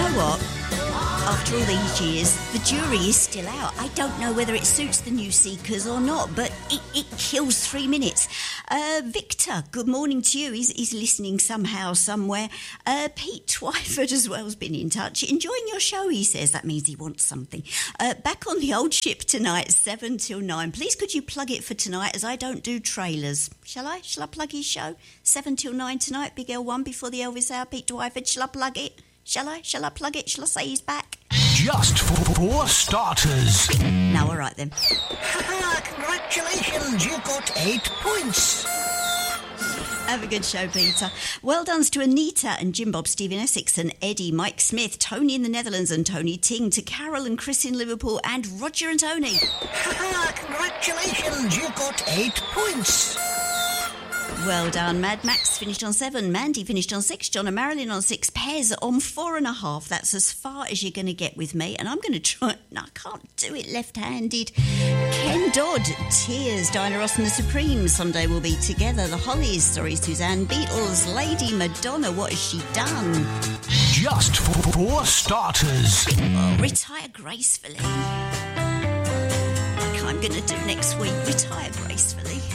know what? After all these years, the jury is still out. I don't know whether it suits the new Seekers or not, but it kills 3 minutes. Victor, good morning to you. He's listening somehow, somewhere. Pete Twyford as well has been in touch. Enjoying your show, he says. That means he wants something. Back on the old ship tonight, 7 till 9. Please could you plug it for tonight, as I don't do trailers. Shall I? Shall I plug his show? 7 till 9 tonight, Big L1 before the Elvis Hour. Pete Twyford, shall I plug it? Shall I? Shall I plug it? Shall I say he's back? Just for starters. No, all right then. Congratulations, you got 8 points. Have a good show, Peter. Well done to Anita and Jim Bob, Stephen Essex and Eddie, Mike Smith, Tony in the Netherlands and Tony Ting, to Carol and Chris in Liverpool and Roger and Tony. Congratulations, you got 8 points. Well done. Mad Max finished on 7. Mandy finished on 6. John and Marilyn on 6. Pez on 4.5. That's as far as you're going to get with me. And I'm going to try... No, I can't do it left-handed. Ken Dodd, Tears, Diana Ross and the Supremes. Someday we'll be together. The Hollies, sorry, Suzanne. Beatles, Lady Madonna, what has she done? Just for starters. Oh, retire gracefully. Like I'm going to do next week. Retire gracefully.